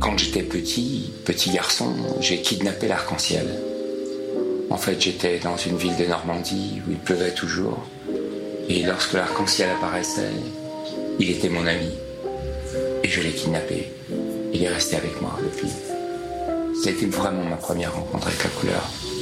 Quand j'étais petit garçon, j'ai kidnappé l'arc-en-ciel. En fait, j'étais dans une ville de Normandie où il pleuvait toujours. Et lorsque l'arc-en-ciel apparaissait, il était mon ami. Et je l'ai kidnappé. Il est resté avec moi depuis. C'était vraiment ma première rencontre avec la couleur.